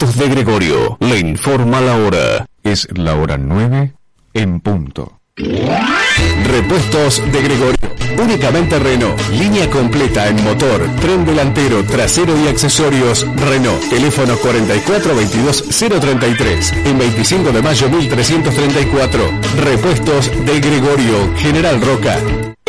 de Gregorio le informa la hora. Es la hora 9 en punto. Repuestos de Gregorio. Únicamente Renault. Línea completa en motor, tren delantero, trasero y accesorios. Renault. Teléfono 44 22 033. En 25 de mayo 1334. Repuestos de Gregorio. General Roca.